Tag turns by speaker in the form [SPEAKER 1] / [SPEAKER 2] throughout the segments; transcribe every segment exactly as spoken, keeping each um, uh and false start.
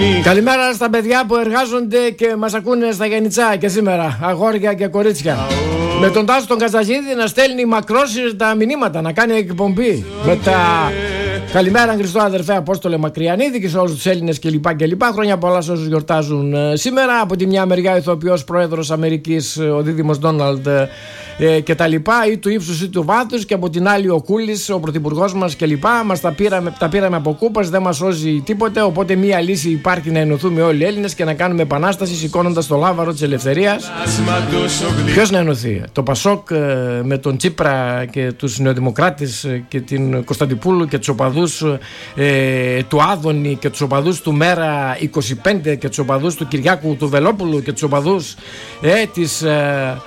[SPEAKER 1] Καλημέρα στα παιδιά που εργάζονται και μας ακούνε στα Γενιτσά και σήμερα, αγόρια και κορίτσια. Με τον Τάσο τον Κατσαγίδη να στέλνει μακρόσυρτα μηνύματα, να κάνει εκπομπή με τα καλημέρα Χριστό αδερφέ Απόστολε Μακριανίδη και σε όλους τους Έλληνες κλπ. κλπ. Χρόνια πολλά σε όσους γιορτάζουν σήμερα. Από τη μια μεριά ηθοποιός πρόεδρος Αμερικής, ο δίδυμος Ντόναλντ ε, και τα λοιπά, ή του ύψους ή του βάθους, και από την άλλη ο Κούλης, ο πρωθυπουργός μας κλπ. Μας τα πήραμε, τα πήραμε από κούπας, δεν μας σώζει τίποτε. Οπότε μία λύση υπάρχει, να ενωθούμε όλοι οι Έλληνες και να κάνουμε επανάσταση σηκώνοντας το λάβαρο της ελευθερίας. Ποιος να ενωθεί? Το Πασόκ ε, με τον Τσίπρα και τους νεοδημοκράτες ε, και την Κωνσταντιπούλου και τους οπαδούς ε, του Άδωνη και τους οπαδούς του Μέρα είκοσι πέντε και τους οπαδούς του Κυριάκου του Βελόπουλου και τους οπαδούς ε, της ε,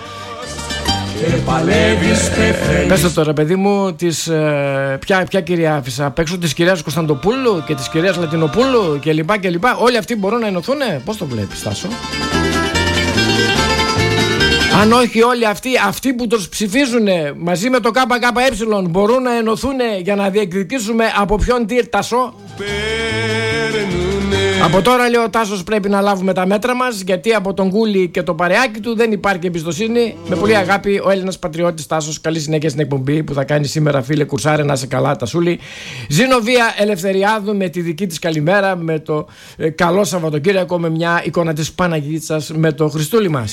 [SPEAKER 1] πες το τώρα παιδί μου της, ε, ποια, ποια κυρία άφησα απ' έξω, της κυρίας Κωνσταντοπούλου και της κυρίας Λατινοπούλου και λοιπά και λοιπά. Όλοι αυτοί μπορούν να ενωθούνε? Πώς το βλέπεις, Τάσο? Αν όχι όλοι αυτοί, αυτοί που τους ψηφίζουν μαζί με το ΚΚΕ μπορούν να ενωθούν για να διεκδικήσουμε από ποιον τι, Τάσο? Από τώρα, λέει ο Τάσος, πρέπει να λάβουμε τα μέτρα μας, γιατί από τον Κούλη και το παρεάκι του δεν υπάρχει εμπιστοσύνη. Με πολύ αγάπη, ο Έλληνας πατριώτης Τάσος. Καλή συνέχεια στην εκπομπή που θα κάνει σήμερα, φίλε Κουρσάρε, να είσαι καλά, Τασούλη. Ζήνοβια Ελευθεριάδου με τη δική της καλημέρα, με το ε, καλό Σαββατοκύριακο, με μια εικόνα της Παναγίτσας με το Χριστούλη μας.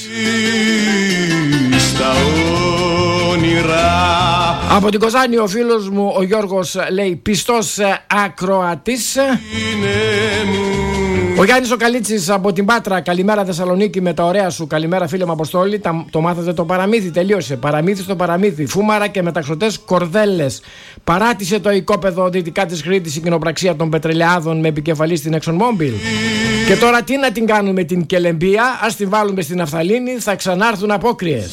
[SPEAKER 1] Στα όνειρα. Από την Κοζάνη ο φίλος μου ο Γιώργος λέει πιστός ακροατής. Ο Γιάννης ο Καλίτσης από την Πάτρα, καλημέρα Θεσσαλονίκη με τα ωραία σου. Καλημέρα φίλε μου Αποστόλη, τα, το μάθατε το παραμύθι, τελείωσε. Παραμύθι στο παραμύθι, φούμαρα και μεταξωτές κορδέλες. Παράτησε το οικόπεδο δυτικά της Κρήτης η κοινοπραξία των πετρελαιάδων με επικεφαλή στην ExxonMobil. Και τώρα τι να την κάνουμε την Κελεμπία? Ας την βάλουμε στην Ναφθαλίνη, θα ξανάρθουν απόκριες.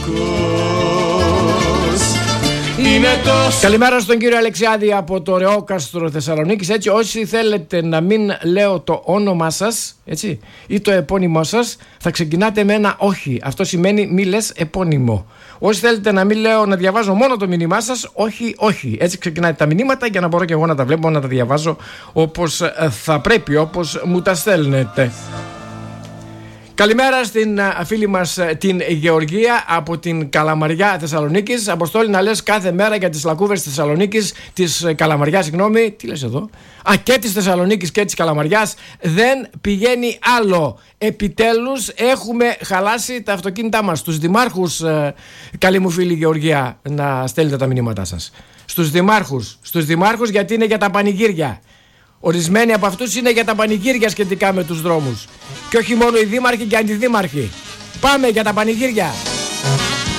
[SPEAKER 1] Καλημέρα στον κύριο Αλεξιάδη από το Ρεόκαστρο Θεσσαλονίκης. Έτσι, όσοι θέλετε να μην λέω το όνομά σας, έτσι, ή το επώνυμό σας, θα ξεκινάτε με ένα όχι. Αυτό σημαίνει μη λες επώνυμο. Όσοι θέλετε να μην λέω, να διαβάζω μόνο το μήνυμά σας, όχι, όχι. Έτσι ξεκινάτε τα μηνύματα για να μπορώ και εγώ να τα βλέπω, να τα διαβάζω όπως θα πρέπει, όπως μου τα στέλνετε. Καλημέρα στην φίλη μας την Γεωργία από την Καλαμαριά Θεσσαλονίκης. Αποστόλη, να λες κάθε μέρα για τις λακκούβες της Θεσσαλονίκης, της Καλαμαριάς, συγγνώμη, τι λες εδώ? Α, και της Θεσσαλονίκης και της Καλαμαριάς δεν πηγαίνει άλλο. Επιτέλους έχουμε χαλάσει τα αυτοκίνητά μας. Στους δημάρχους, ε, καλή μου φίλη Γεωργία, να στέλνετε τα μηνύματά σας. Στους δημάρχους, στους δημάρχους γιατί είναι για τα πανηγύρια. Ορισμένοι από αυτούς είναι για τα πανηγύρια σχετικά με τους δρόμους. Και όχι μόνο οι δήμαρχοι και αντιδήμαρχοι. Πάμε για τα πανηγύρια.